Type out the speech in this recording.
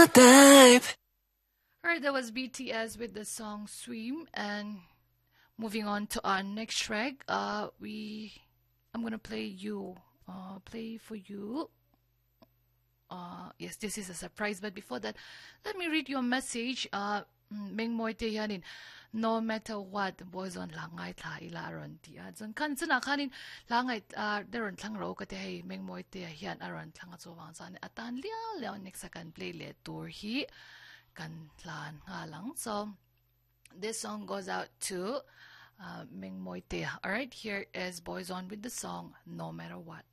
Dive. Alright, that was BTS with the song Swim. And moving on to our next track, I'm gonna play for you. Yes, this is a surprise, but before that, let me read your message. Meng moi te yanin. No matter what, boys on langai tha ila aron ti zon kan zina kanin langai deron tlang ro ka te hey meng moi te hian aron tlang so wang san atan liao next kan play le tour hi kan lan nga lang. So this song goes out to Meng Moi Te. Alright, here is Boys On with the song No Matter What.